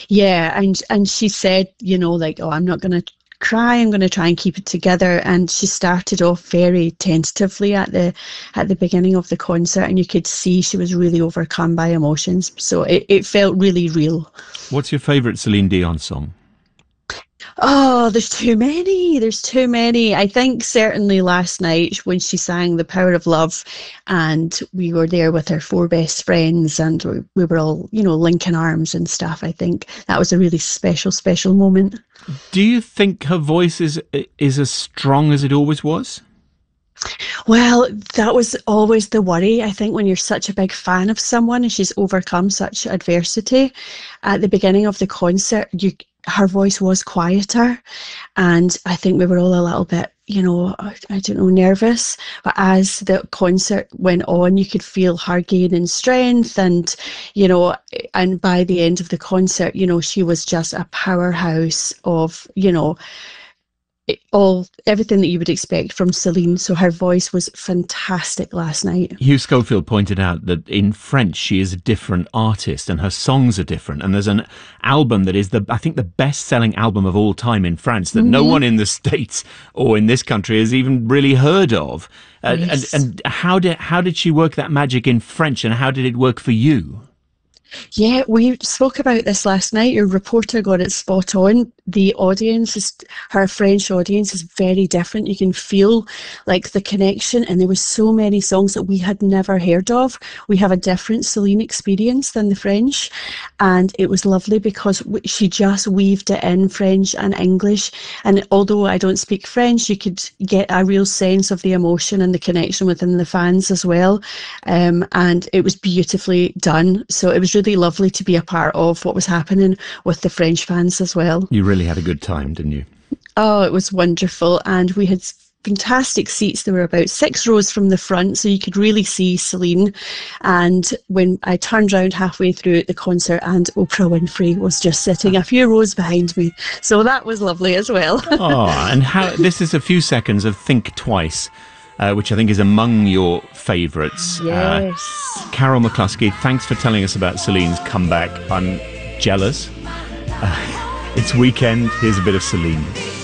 Yeah, and she said, like, oh, I'm not going to cry. I'm going to try and keep it together. And she started off very tentatively at the beginning of the concert, and you could see she was really overcome by emotions. So it felt really real. What's your favourite Celine Dion song? Oh, there's too many. There's too many. I think certainly last night when she sang The Power of Love, and we were there with her four best friends, and we were all, linking arms and stuff. I think that was a really special, special moment. Do you think her voice is as strong as it always was? Well, that was always the worry. I think when you're such a big fan of someone and she's overcome such adversity, at the beginning of the concert, her voice was quieter, and I think we were all a little bit, I don't know, nervous. But as the concert went on, you could feel her gaining strength, and by the end of the concert, she was just a powerhouse of, everything that you would expect from Celine. So her voice was fantastic last night. Hugh Schofield pointed out that in French she is a different artist and her songs are different. And there's an album that is I think the best-selling album of all time in France that no one in the States or in this country has even really heard of. Yes. And how did she work that magic in French, and how did it work for you? Yeah, we spoke about this last night. Your reporter got it spot on. The audience her French audience is very different. You can feel like the connection, and there were so many songs that we had never heard of. We have a different Celine experience than the French, and it was lovely because she just weaved it in French and English. And although I don't speak French, you could get a real sense of the emotion and the connection within the fans as well. And it was beautifully done. So it was really lovely to be a part of what was happening with the French fans as well. You really had a good time, didn't you? Oh, it was wonderful. And we had fantastic seats. There were about 6 rows from the front, so you could really see Celine. And when I turned around halfway through the concert, and Oprah Winfrey was just sitting a few rows behind me. So that was lovely as well. Oh, and this is a few seconds of Think Twice, which I think is among your favourites. Yes. Carol McCluskey, thanks for telling us about Celine's comeback. I'm jealous. It's weekend. Here's a bit of Celine.